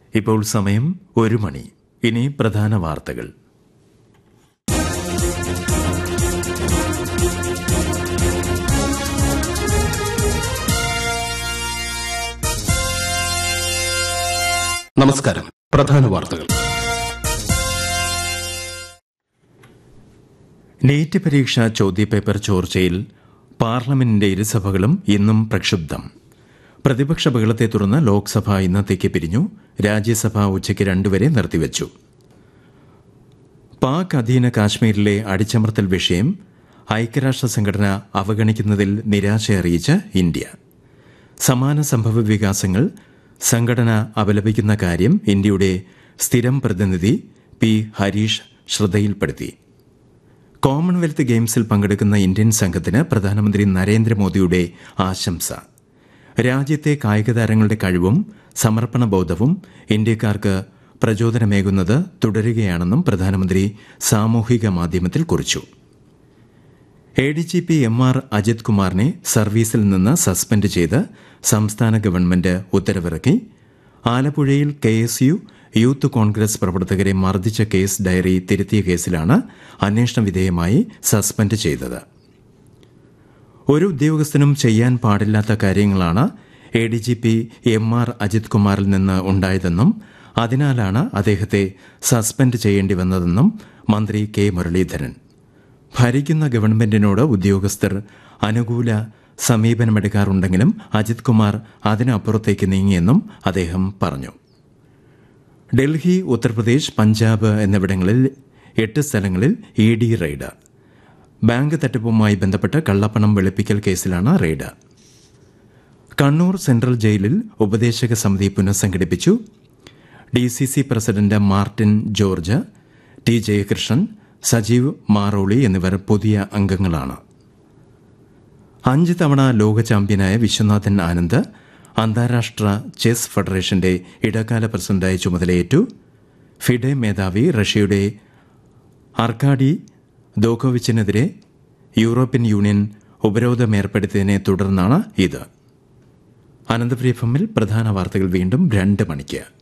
ഇപ്പോൾ സമയം 1 മണി. ഇനി പ്രധാന വാർത്തകൾ. നമസ്കാരം. പ്രധാന വാർത്തകൾ. നീറ്റ് പരീക്ഷാ ചോദ്യപേപ്പർ ചോർച്ചയിൽ പാർലമെന്റിന്റെ ഇരുസഭകളും ഇന്നും പ്രക്ഷുബ്ധം. പ്രതിപക്ഷ ബഹളത്തെ തുടർന്ന് ലോക്സഭ ഇന്നത്തേക്ക് പിരിഞ്ഞു. രാജ്യസഭ ഉച്ചയ്ക്ക് 2 വരെ നിർത്തിവച്ചു. പാക് അധീന കാശ്മീരിലെ അടിച്ചമർത്തൽ വിഷയം ഐക്യരാഷ്ട്ര സംഘടന അവഗണിക്കുന്നതിൽ നിരാശയറിയിച്ച് ഇന്ത്യ. സമാന സംഭവ വികാസങ്ങൾ സംഘടന അപലപിക്കുന്ന കാര്യം ഇന്ത്യയുടെ സ്ഥിരം പ്രതിനിധി പി ഹരീഷ് ശ്രദ്ധയിൽപ്പെടുത്തി. കോമൺവെൽത്ത് ഗെയിംസിൽ പങ്കെടുക്കുന്ന ഇന്ത്യൻ സംഘത്തിന് പ്രധാനമന്ത്രി നരേന്ദ്രമോദിയുടെ ആശംസ. രാജ്യത്തെ കായിക താരങ്ങളുടെ കഴിവും സമർപ്പണബോധവും ഇന്ത്യക്കാർക്ക് പ്രചോദനമേകുന്നത് തുടരുകയാണെന്നും പ്രധാനമന്ത്രി സാമൂഹിക മാധ്യമത്തിൽ കുറിച്ചു. ADGP MR അജിത് കുമാറിനെ സർവീസിൽ നിന്ന് സസ്പെൻഡ് ചെയ്ത് സംസ്ഥാന ഗവൺമെന്റ് ഉത്തരവിറക്കി. ആലപ്പുഴയിൽ KSU യൂത്ത് കോൺഗ്രസ് പ്രവർത്തകരെ മർദ്ദിച്ച കേസ് ഡയറി തിരുത്തിയ കേസിലാണ് അന്വേഷണ വിധേയമായി സസ്പെൻഡ് ചെയ്തത്. ഒരു ഉദ്യോഗസ്ഥനും ചെയ്യാൻ പാടില്ലാത്ത കാര്യങ്ങളാണ് ADGP MR അജിത് കുമാറിൽ നിന്ന് ഉണ്ടായതെന്നും അതിനാലാണ് അദ്ദേഹത്തെ സസ്പെൻഡ് ചെയ്യേണ്ടി വന്നതെന്നും മന്ത്രി K മുരളീധരൻ. ഭരിക്കുന്ന ഗവൺമെന്റിനോട് ഉദ്യോഗസ്ഥർ അനുകൂല സമീപനമെടുക്കാറുണ്ടെങ്കിലും അജിത് കുമാർ അതിനപ്പുറത്തേക്ക് നീങ്ങിയെന്നും അദ്ദേഹം പറഞ്ഞു. ഡൽഹി, ഉത്തർപ്രദേശ്, പഞ്ചാബ് എന്നിവിടങ്ങളിൽ 8 സ്ഥലങ്ങളിൽ ED റെയ്ഡ്. ബാങ്ക് തട്ടിപ്പുമായി ബന്ധപ്പെട്ട് കള്ളപ്പണം വെളുപ്പിക്കൽ കേസിലാണ് റെയ്ഡ്. കണ്ണൂർ സെൻട്രൽ ജയിലിൽ ഉപദേശക സമിതി പുനഃസംഘടിപ്പിച്ചു. DCC president Martin George, T Jayakrishnan, Sajeev Maroli എന്നിവർ പുതിയ അംഗങ്ങളാണ്. 5 തവണ ലോക ചാമ്പ്യനായ വിശ്വനാഥൻ ആനന്ദ് അന്താരാഷ്ട്ര ചെസ് ഫെഡറേഷന്റെ ഇടക്കാല പ്രസിഡന്റായി ചുമതലയേറ്റു. ഫിഡെ മേധാവി റഷ്യയുടെ അർക്കാഡി ദോക്കോവിച്ചിനെതിരെ യൂറോപ്യൻ യൂണിയൻ ഉപരോധമേർപ്പെടുത്തിയതിനെ തുടർന്നാണ് ഇത്. അനന്തപുരി FM പ്രധാന വാർത്തകൾ വീണ്ടും 2 മണിക്ക്.